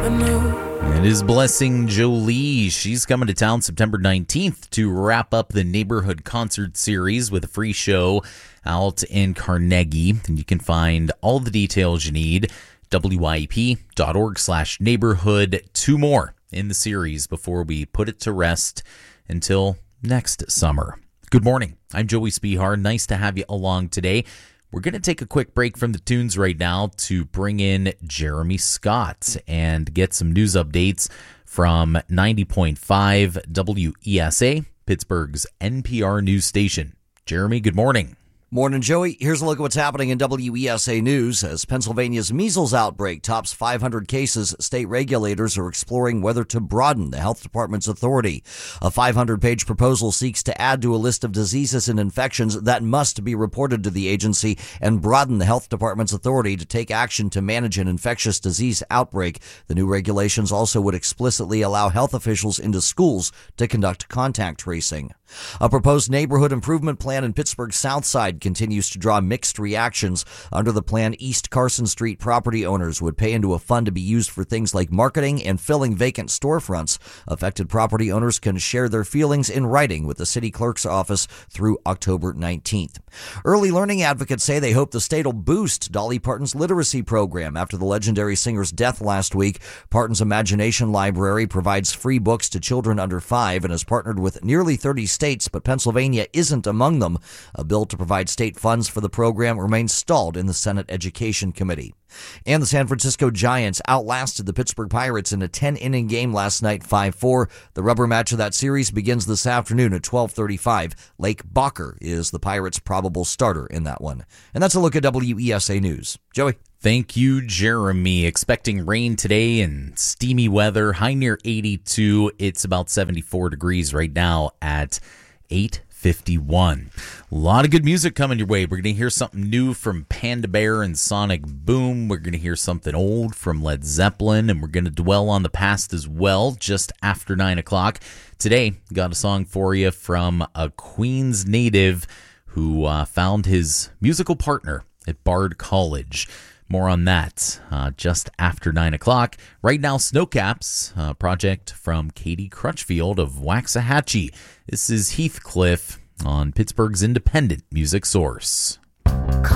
It is Blessing Jolie. She's coming to town September 19th to wrap up the Neighborhood Concert Series with a free show out in Carnegie. And you can find all the details you need, wyep.org/neighborhood. 2 more in the series before we put it to rest until next summer. Good morning. I'm Joey Spihar. Nice to have you along today. We're going to take a quick break from the tunes right now to bring in Jeremy Scott and get some news updates from 90.5 WESA, Pittsburgh's NPR news station. Jeremy, good morning. Morning, Joey. Here's a look at what's happening in WESA News. As Pennsylvania's measles outbreak tops 500 cases, state regulators are exploring whether to broaden the health department's authority. A 500-page proposal seeks to add to a list of diseases and infections that must be reported to the agency and broaden the health department's authority to take action to manage an infectious disease outbreak. The new regulations also would explicitly allow health officials into schools to conduct contact tracing. A proposed neighborhood improvement plan in Pittsburgh's South Side continues to draw mixed reactions. Under the plan, East Carson Street property owners would pay into a fund to be used for things like marketing and filling vacant storefronts. Affected property owners can share their feelings in writing with the city clerk's office through October 19th. Early learning advocates say they hope the state will boost Dolly Parton's literacy program after the legendary singer's death last week. Parton's Imagination Library provides free books to children under 5 and has partnered with nearly 30 states, but Pennsylvania isn't among them. A bill to provide state funds for the program remains stalled in the Senate Education Committee. And the San Francisco Giants outlasted the Pittsburgh Pirates in a 10-inning game last night, 5-4. The rubber match of that series begins this afternoon at 12:35. Lake Bacher is the Pirates' probable starter in that one. And that's a look at WESA News. Joey? Thank you, Jeremy. Expecting rain today and steamy weather. High near 82. It's about 74 degrees right now at 8:51. A lot of good music coming your way. We're going to hear something new from Panda Bear and Sonic Boom. We're going to hear something old from Led Zeppelin, and we're going to dwell on the past as well just after 9 o'clock. Today, got a song for you from a Queens native who found his musical partner at Bard College. More on that just after 9 o'clock. Right now, Snowcaps, a project from Katie Crutchfield of Waxahachie. This is Heathcliff on Pittsburgh's independent music source.